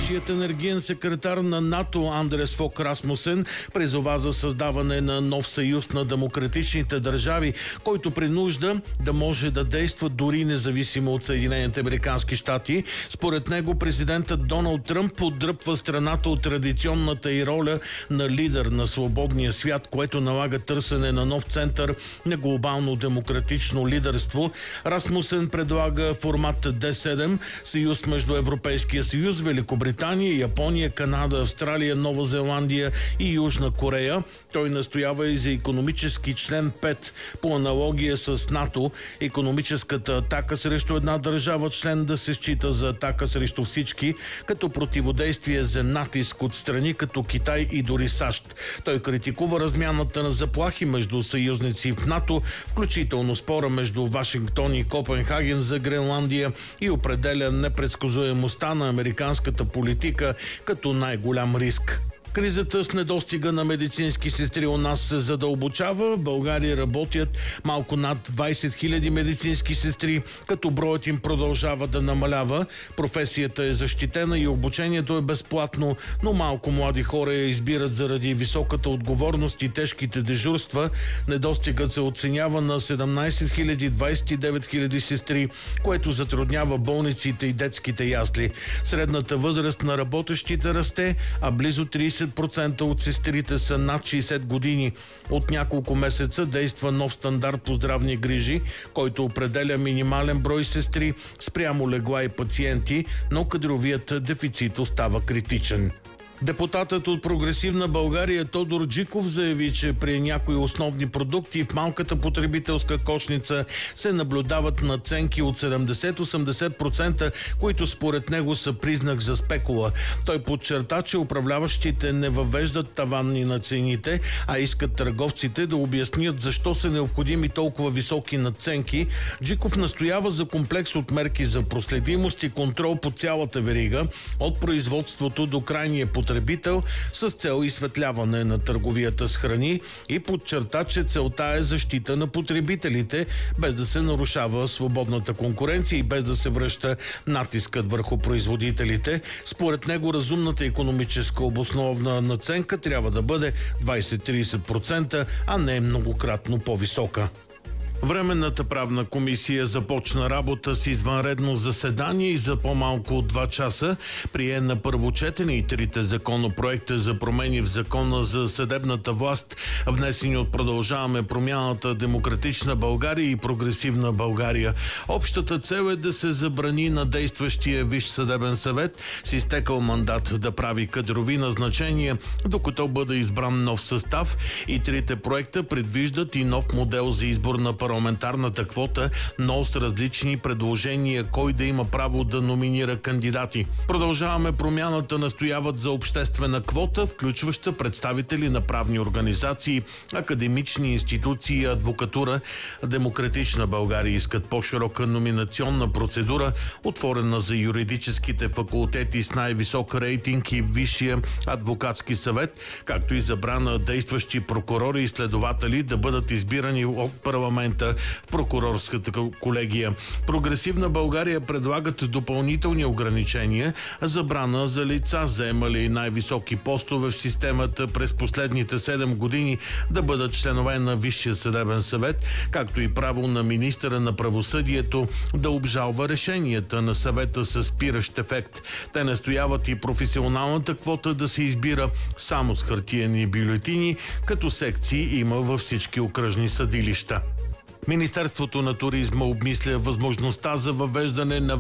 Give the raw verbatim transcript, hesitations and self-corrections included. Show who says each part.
Speaker 1: бившият енергиен секретар на НАТО Андерс Фог Расмусен призова за създаване на нов съюз на демократичните държави, който при нужда да може да действа дори независимо от Съединените американски щати. Според него президентът Доналд Тръмп отдръпва страната от традиционната и роля на лидер на свободния свят, което налага търсене на нов център на глобално демократично лидерство. Расмусен предлага формат Д седем, съюз между Европейския съюз, Великобритания, Япония, Канада, Австралия, Нова Зеландия и Южна Корея. Той настоява и за икономически член пет по аналогия с НАТО. Икономическата атака срещу една държава член да се счита за атака срещу всички, като противодействие за натиск от страни като Китай и дори САЩ. Той критикува размяната на заплахи между съюзници в НАТО, включително спора между Вашингтон и Копенхаген за Гренландия, и определя непредсказуемостта на американската политика като най-голям риск. Кризата с недостига на медицински сестри у нас се задълбочава. В България работят малко над двайсет хиляди медицински сестри, като броят им продължава да намалява. Професията е защитена и обучението е безплатно, но малко млади хора я избират заради високата отговорност и тежките дежурства. Недостигът се оценява на седемнайсет хиляди двайсет и девет хиляди сестри, което затруднява болниците и детските ясли. Средната възраст на работещите расте, а близо трийсет процента от сестрите са над шейсет години. От няколко месеца действа нов стандарт по здравни грижи, който определя минимален брой сестри спрямо легла и пациенти, но кадровият дефицит остава критичен. Депутатът от Прогресивна България Тодор Джиков заяви, че при някои основни продукти в малката потребителска кошница се наблюдават надценки от седемдесет до осемдесет процента, които според него са признак за спекула. Той подчерта, че управляващите не въвеждат таванни на цените, а искат търговците да обяснят защо са необходими толкова високи надценки. Джиков настоява за комплекс от мерки за проследимост и контрол по цялата верига, от производството до крайния потребител, потребител с цел изсветляване на търговията с храни, и подчерта, че целта е защита на потребителите, без да се нарушава свободната конкуренция и без да се връща натискът върху производителите. Според него разумната икономическа обосновна надценка трябва да бъде двайсет до трийсет процента, а не многократно по-висока. Временната правна комисия започна работа с извънредно заседание и за по-малко от два часа прие на първо четене и трите законопроекта за промени в Закона за съдебната власт, внесени от Продължаваме промяната, Демократична България и Прогресивна България. Общата цел е да се забрани на действащия Висш съдебен съвет с изтекал мандат да прави кадрови назначения, докато бъде избран нов състав, и трите проекта предвиждат и нов модел за избор на парламент. Парламентарната квота, но с различни предложения кой да има право да номинира кандидати. Продължаваме промяната настояват за обществена квота, включваща представители на правни организации, академични институции и адвокатура. Демократична България искат по-широка номинационна процедура, отворена за юридическите факултети с най-висок рейтинг и Висшия адвокатски съвет, както и забрана действащи прокурори и следователи да бъдат избирани от парламента в прокурорската колегия. Прогресивна България предлагат допълнителни ограничения, забрана за лица, заемали най-високи постове в системата през последните седем години, да бъдат членове на Висшия съдебен съвет, както и право на министъра на правосъдието да обжалва решенията на съвета с спиращ ефект. Те настояват и професионалната квота да се избира само с хартиени бюлетини, като секции има във всички окръжни съдилища. Министерството на туризма обмисля възможността за въвеждане на